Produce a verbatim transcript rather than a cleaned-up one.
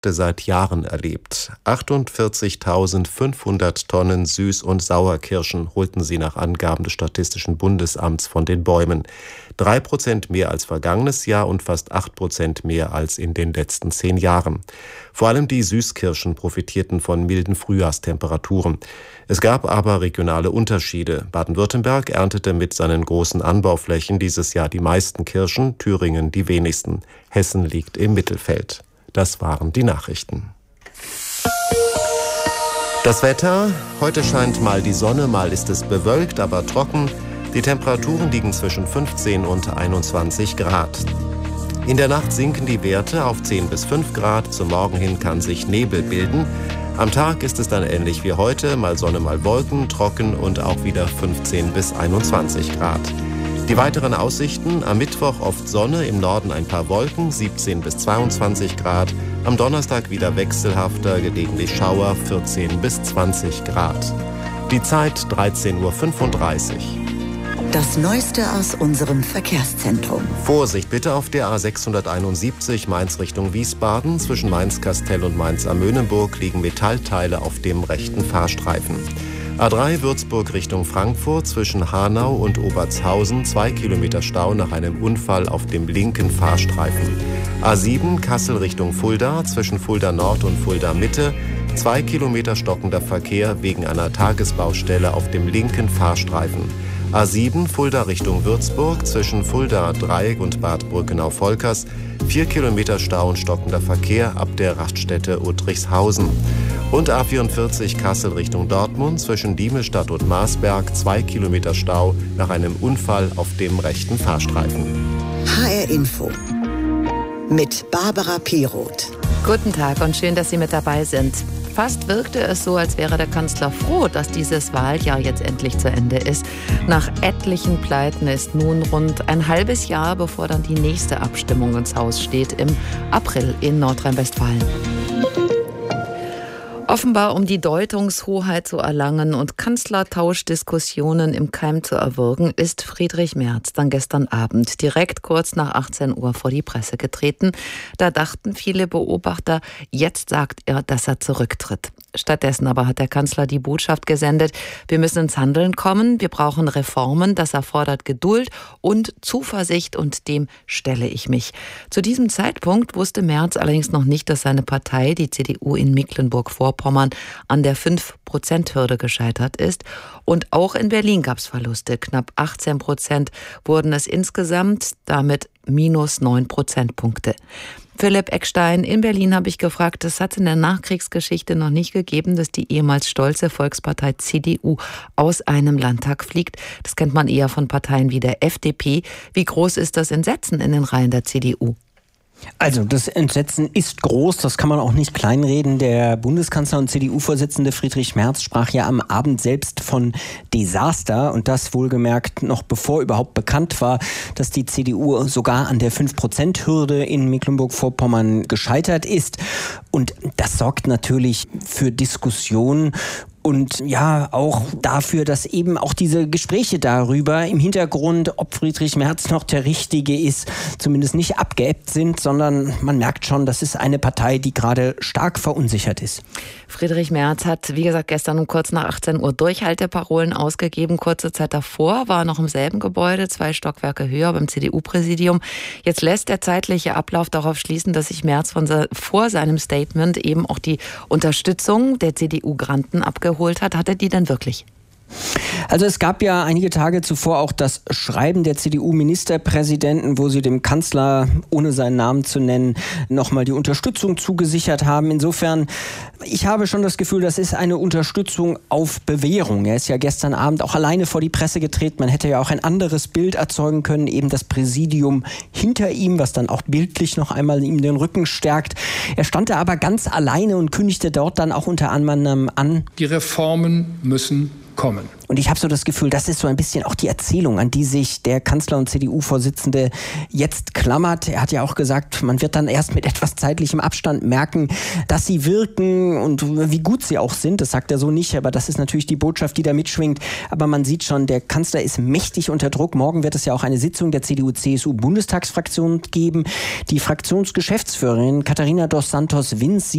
seit Jahren erlebt. achtundvierzigtausendfünfhundert Tonnen Süß- und Sauerkirschen holten sie nach Angaben des Statistischen Bundesamts von den Bäumen. Drei Prozent mehr als vergangenes Jahr und fast acht Prozent mehr als in den letzten zehn Jahren. Vor allem die Süßkirschen profitierten von milden Frühjahrstemperaturen. Es gab aber regionale Unterschiede. Baden-Württemberg erntete mit seinen großen Anbauflächen dieses Jahr die meisten Kirschen, Thüringen die wenigsten. Hessen liegt im Mittelfeld. Das waren die Nachrichten. Das Wetter: Heute scheint mal die Sonne, mal ist es bewölkt, aber trocken. Die Temperaturen liegen zwischen fünfzehn und einundzwanzig Grad. In der Nacht sinken die Werte auf zehn bis fünf Grad. Zum Morgen hin kann sich Nebel bilden. Am Tag ist es dann ähnlich wie heute, mal Sonne, mal Wolken, trocken und auch wieder fünfzehn bis einundzwanzig Grad. Die weiteren Aussichten: am Mittwoch oft Sonne, im Norden ein paar Wolken, siebzehn bis zweiundzwanzig Grad. Am Donnerstag wieder wechselhafter, gelegentlich Schauer, vierzehn bis zwanzig Grad. Die Zeit dreizehn Uhr fünfunddreißig. Das Neueste aus unserem Verkehrszentrum. Vorsicht bitte auf der A sechshunderteinundsiebzig Mainz Richtung Wiesbaden. Zwischen Mainz-Kastel und Mainz-Amönenburg liegen Metallteile auf dem rechten Fahrstreifen. A drei Würzburg Richtung Frankfurt zwischen Hanau und Obertshausen, zwei Kilometer Stau nach einem Unfall auf dem linken Fahrstreifen. A sieben Kassel Richtung Fulda zwischen Fulda Nord und Fulda Mitte, zwei Kilometer stockender Verkehr wegen einer Tagesbaustelle auf dem linken Fahrstreifen. A sieben Fulda Richtung Würzburg zwischen Fulda Dreieck und Bad Brückenau-Volkers, vier Kilometer Stau und stockender Verkehr ab der Raststätte Uttrichshausen. Und A vierundvierzig Kassel Richtung Dortmund zwischen Diemelstadt und Marsberg, zwei Kilometer Stau nach einem Unfall auf dem rechten Fahrstreifen. H R Info mit Barbara Piroth. Guten Tag und schön, dass Sie mit dabei sind. Fast wirkte es so, als wäre der Kanzler froh, dass dieses Wahljahr jetzt endlich zu Ende ist. Nach etlichen Pleiten ist nun rund ein halbes Jahr, bevor dann die nächste Abstimmung ins Haus steht, im April in Nordrhein-Westfalen. Offenbar, um die Deutungshoheit zu erlangen und Kanzlertauschdiskussionen im Keim zu erwürgen, ist Friedrich Merz dann gestern Abend direkt kurz nach achtzehn Uhr vor die Presse getreten. Da dachten viele Beobachter, jetzt sagt er, dass er zurücktritt. Stattdessen aber hat der Kanzler die Botschaft gesendet: Wir müssen ins Handeln kommen, wir brauchen Reformen, das erfordert Geduld und Zuversicht und dem stelle ich mich. Zu diesem Zeitpunkt wusste Merz allerdings noch nicht, dass seine Partei, die C D U in Mecklenburg-Vorpommern, an der fünf Prozent Hürde gescheitert ist. Und auch in Berlin gab es Verluste. Knapp achtzehn Prozent wurden es insgesamt, damit minus neun Prozentpunkte. Philipp Eckstein, in Berlin habe ich gefragt, es hat in der Nachkriegsgeschichte noch nicht gegeben, dass die ehemals stolze Volkspartei C D U aus einem Landtag fliegt. Das kennt man eher von Parteien wie der F D P. Wie groß ist das Entsetzen in den Reihen der C D U? Also das Entsetzen ist groß, das kann man auch nicht kleinreden. Der Bundeskanzler und C D U-Vorsitzende Friedrich Merz sprach ja am Abend selbst von Desaster und das wohlgemerkt noch bevor überhaupt bekannt war, dass die C D U sogar an der fünf Prozent Hürde in Mecklenburg-Vorpommern gescheitert ist. Und das sorgt natürlich für Diskussionen. Und ja, auch dafür, dass eben auch diese Gespräche darüber im Hintergrund, ob Friedrich Merz noch der Richtige ist, zumindest nicht abgeebbt sind, sondern man merkt schon, das ist eine Partei, die gerade stark verunsichert ist. Friedrich Merz hat, wie gesagt, gestern um kurz nach achtzehn Uhr Durchhalteparolen ausgegeben. Kurze Zeit davor war er noch im selben Gebäude, zwei Stockwerke höher beim C D U-Präsidium. Jetzt lässt der zeitliche Ablauf darauf schließen, dass sich Merz von vor seinem Statement eben auch die Unterstützung der C D U-Granten abgeholt hat. Hat er die denn wirklich? Also es gab ja einige Tage zuvor auch das Schreiben der C D U-Ministerpräsidenten, wo sie dem Kanzler, ohne seinen Namen zu nennen, nochmal die Unterstützung zugesichert haben. Insofern, ich habe schon das Gefühl, das ist eine Unterstützung auf Bewährung. Er ist ja gestern Abend auch alleine vor die Presse getreten. Man hätte ja auch ein anderes Bild erzeugen können, eben das Präsidium hinter ihm, was dann auch bildlich noch einmal ihm den Rücken stärkt. Er stand da aber ganz alleine und kündigte dort dann auch unter anderem an: Die Reformen müssen kommen. Und ich habe so das Gefühl, das ist so ein bisschen auch die Erzählung, an die sich der Kanzler und C D U-Vorsitzende jetzt klammert. Er hat ja auch gesagt, man wird dann erst mit etwas zeitlichem Abstand merken, dass sie wirken und wie gut sie auch sind. Das sagt er so nicht, aber das ist natürlich die Botschaft, die da mitschwingt. Aber man sieht schon, der Kanzler ist mächtig unter Druck. Morgen wird es ja auch eine Sitzung der C D U-C S U-Bundestagsfraktion geben. Die Fraktionsgeschäftsführerin Katharina dos Santos Vinz